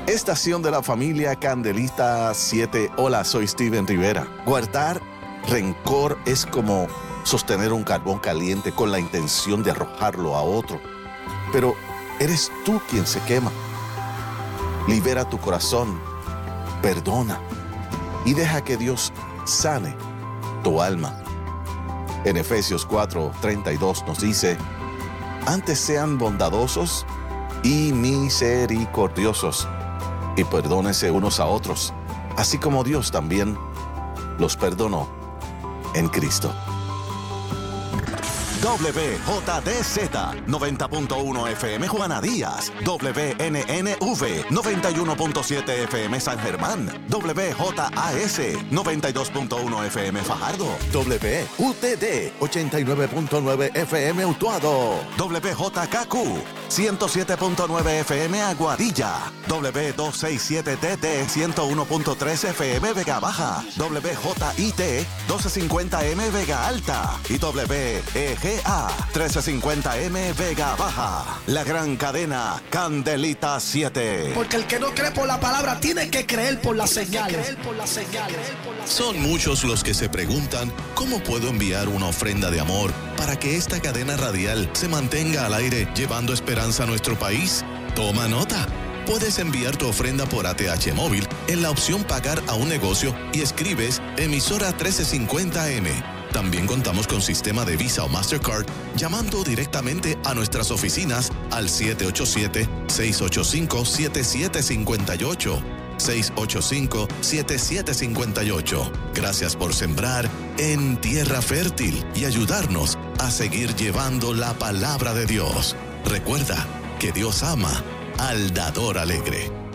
Estación de la familia Candelita 7. Hola, soy Steven Rivera. Guardar rencor es como sostener un carbón caliente con la intención de arrojarlo a otro. Pero eres tú quien se quema. Libera tu corazón, perdona y deja que Dios sane tu alma. En Efesios 4:32 nos dice: antes sean bondadosos y misericordiosos, y perdónense unos a otros, así como Dios también los perdonó en Cristo. WJDZ 90.1 FM Juana Díaz, WNNV 91.7 FM San Germán, WJAS 92.1 FM Fajardo, WUTD 89.9 FM Utuado, WJKQ 107.9 FM Aguadilla, W267TT 101.3 FM Vega Baja, WJIT 1250M Vega Alta y WEGA 1350M Vega Baja. La gran cadena Candelita 7. Porque el que no cree por la palabra tiene que creer por las señales. Son muchos los que se preguntan: ¿cómo puedo enviar una ofrenda de amor para que esta cadena radial se mantenga al aire llevando esperanza a nuestro país? Toma nota. Puedes enviar tu ofrenda por ATH Móvil en la opción Pagar a un negocio y escribes Emisora 1350M. También contamos con sistema de Visa o Mastercard llamando directamente a nuestras oficinas al 787-685-7758. 685-7758. Gracias por sembrar en tierra fértil y ayudarnos a seguir llevando la palabra de Dios. Recuerda que Dios ama al dador alegre.